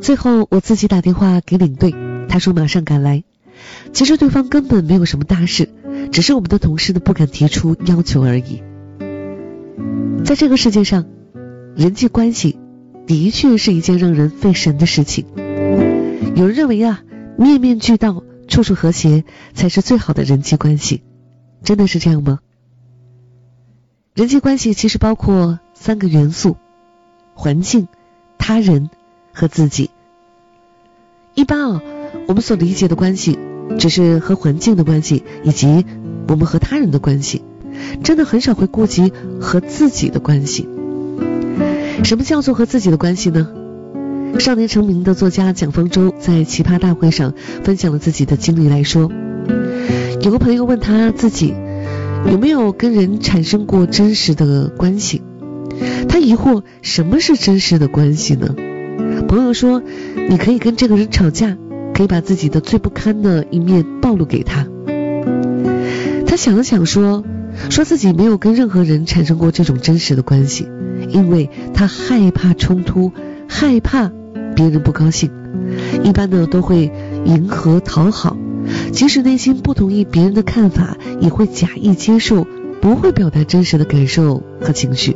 最后我自己打电话给领队，他说马上赶来。其实对方根本没有什么大事，只是我们的同事不敢提出要求而已。在这个世界上，人际关系的确是一件让人费神的事情。有人认为面面俱到，处处和谐才是最好的人际关系。真的是这样吗？人际关系其实包括3个元素：环境、他人和自己。一般我们所理解的关系只是和环境的关系以及我们和他人的关系，真的很少会顾及和自己的关系。什么叫做和自己的关系呢？少年成名的作家蒋方舟在奇葩大会上分享了自己的经历来说，有个朋友问他自己有没有跟人产生过真实的关系，他疑惑什么是真实的关系呢？朋友说，你可以跟这个人吵架，可以把自己的最不堪的一面暴露给他。他想了想说自己没有跟任何人产生过这种真实的关系，因为他害怕冲突，害怕别人不高兴，一般都会迎合讨好，即使内心不同意别人的看法，也会假意接受，不会表达真实的感受和情绪。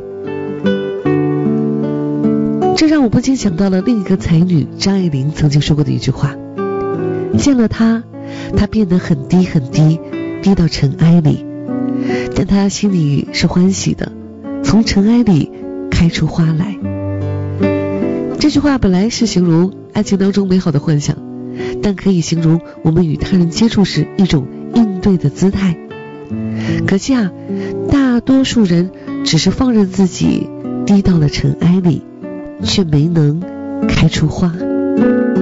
这让我不禁想到了另一个才女张爱玲曾经说过的一句话，见了他变得很低很低，低到尘埃里，但他心里是欢喜的，从尘埃里开出花来。这句话本来是形容爱情当中美好的幻想，但可以形容我们与他人接触时一种应对的姿态。可惜大多数人只是放任自己低到了尘埃里，却没能开出花。